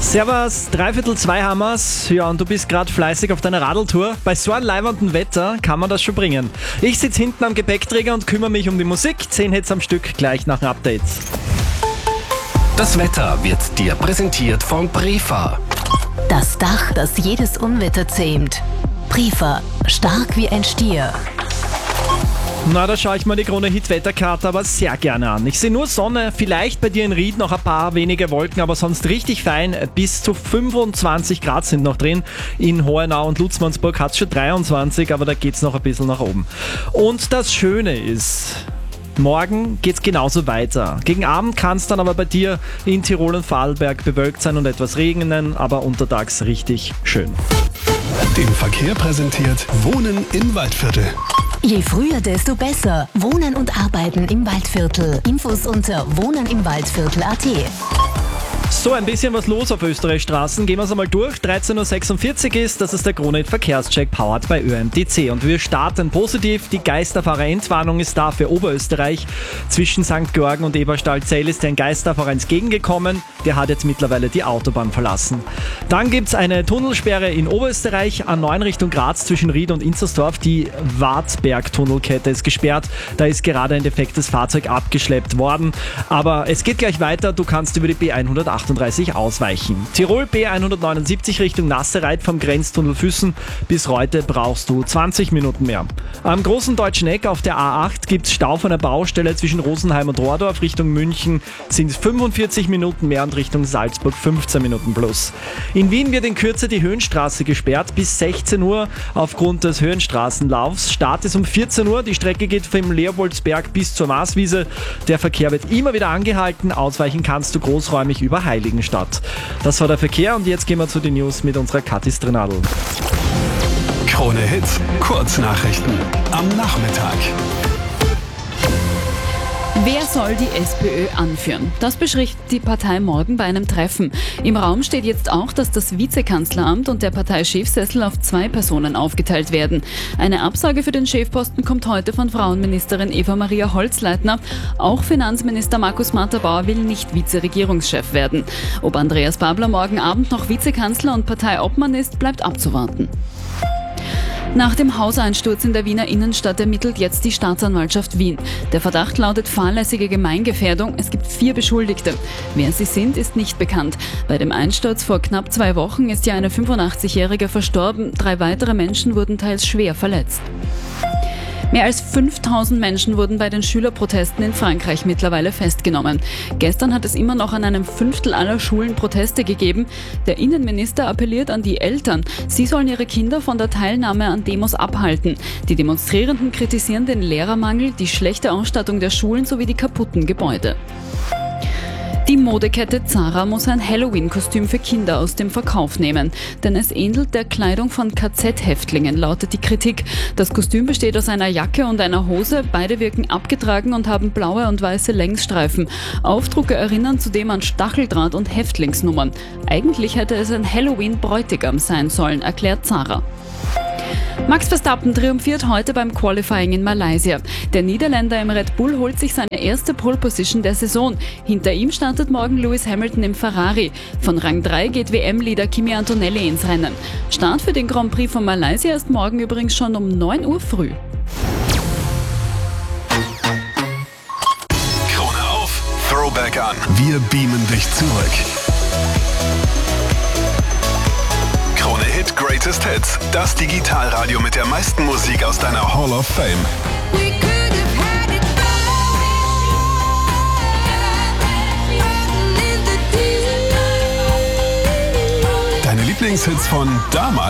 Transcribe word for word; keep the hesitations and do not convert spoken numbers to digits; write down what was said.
Servus, dreiviertel zwei haben wir's. Ja, und du bist gerade fleißig auf deiner Radeltour. Bei so einem leibenden Wetter kann man das schon bringen. Ich sitze hinten am Gepäckträger und kümmere mich um die Musik. Zehn Hits am Stück, gleich nach dem Update. Das Wetter wird dir präsentiert von Brifa. Das Dach, das jedes Unwetter zähmt. Brifa, stark wie ein Stier. Na, da schaue ich mir die Krone-Hit-Wetterkarte aber sehr gerne an. Ich sehe nur Sonne, vielleicht bei dir in Ried noch ein paar wenige Wolken, aber sonst richtig fein. Bis zu fünfundzwanzig Grad sind noch drin. In Hohenau und Lutzmannsburg hat es schon dreiundzwanzig, aber da geht es noch ein bisschen nach oben. Und das Schöne ist, morgen geht's genauso weiter. Gegen Abend kann es dann aber bei dir in Tirol und Vorarlberg bewölkt sein und etwas regnen, aber untertags richtig schön. Den Verkehr präsentiert Wohnen im Waldviertel. Je früher, desto besser. Wohnen und Arbeiten im Waldviertel. Infos unter wohnenimwaldviertel punkt at. So, ein bisschen was los auf Österreichs Straßen. Gehen wir es einmal durch. dreizehn Uhr sechsundvierzig ist, das ist der Krone-Hit Verkehrscheck powered bei Ö M T C. Und wir starten positiv. Die Geisterfahrer-Entwarnung ist da für Oberösterreich. Zwischen Sankt Georgen und Eberstadt-Zell ist ein Geisterfahrer entgegengekommen. Der hat jetzt mittlerweile die Autobahn verlassen. Dann gibt es eine Tunnelsperre in Oberösterreich. A neun Richtung Graz zwischen Ried und Inzersdorf. Die Wartberg-Tunnelkette ist gesperrt. Da ist gerade ein defektes Fahrzeug abgeschleppt worden. Aber es geht gleich weiter. Du kannst über die B hundertachtunddreißig ausweichen. Tirol B hundertneunundsiebzig Richtung Nassereit vom Grenztunnel Füssen. Bis heute brauchst du zwanzig Minuten mehr. Am großen Deutschen Eck auf der A acht gibt es Stau von der Baustelle zwischen Rosenheim und Rohrdorf Richtung München. Sind es fünfundvierzig Minuten mehr und Richtung Salzburg fünfzehn Minuten plus. In Wien wird in Kürze die Höhenstraße gesperrt bis sechzehn Uhr aufgrund des Höhenstraßenlaufs. Start ist um vierzehn Uhr. Die Strecke geht vom Leopoldsberg bis zur Marswiese. Der Verkehr wird immer wieder angehalten. Ausweichen kannst du großräumig über Heiligenstadt. Das war der Verkehr und jetzt gehen wir zu den News mit unserer Kathi Strenadl. Krone Hits, Kurznachrichten am Nachmittag. Wer soll die SPÖ anführen? Das bespricht die Partei morgen bei einem Treffen. Im Raum steht jetzt auch, dass das Vizekanzleramt und der Parteichefsessel auf zwei Personen aufgeteilt werden. Eine Absage für den Chefposten kommt heute von Frauenministerin Eva-Maria Holzleitner. Auch Finanzminister Markus Matterbauer will nicht Vizeregierungschef werden. Ob Andreas Babler morgen Abend noch Vizekanzler und Parteiobmann ist, bleibt abzuwarten. Nach dem Hauseinsturz in der Wiener Innenstadt ermittelt jetzt die Staatsanwaltschaft Wien. Der Verdacht lautet fahrlässige Gemeingefährdung. Es gibt vier Beschuldigte. Wer sie sind, ist nicht bekannt. Bei dem Einsturz vor knapp zwei Wochen ist ja eine fünfundachtzigjährige verstorben. Drei weitere Menschen wurden teils schwer verletzt. Mehr als fünftausend Menschen wurden bei den Schülerprotesten in Frankreich mittlerweile festgenommen. Gestern hat es immer noch an einem Fünftel aller Schulen Proteste gegeben. Der Innenminister appelliert an die Eltern. Sie sollen ihre Kinder von der Teilnahme an Demos abhalten. Die Demonstrierenden kritisieren den Lehrermangel, die schlechte Ausstattung der Schulen sowie die kaputten Gebäude. Die Modekette Zara muss ein Halloween-Kostüm für Kinder aus dem Verkauf nehmen. Denn es ähnelt der Kleidung von K Z-Häftlingen, lautet die Kritik. Das Kostüm besteht aus einer Jacke und einer Hose. Beide wirken abgetragen und haben blaue und weiße Längsstreifen. Aufdrucke erinnern zudem an Stacheldraht und Häftlingsnummern. Eigentlich hätte es ein Halloween-Bräutigam sein sollen, erklärt Zara. Max Verstappen triumphiert heute beim Qualifying in Malaysia. Der Niederländer im Red Bull holt sich seine erste Pole Position der Saison. Hinter ihm startet morgen Lewis Hamilton im Ferrari. Von Rang drei geht W M-Leader Kimi Antonelli ins Rennen. Start für den Grand Prix von Malaysia ist morgen übrigens schon um neun Uhr früh. Krone auf, Throwback an. Wir beamen dich zurück. Krone Hit Greatest Hits. Das Digitalradio mit der meisten Musik aus deiner Hall of Fame. Deine Lieblingshits von damals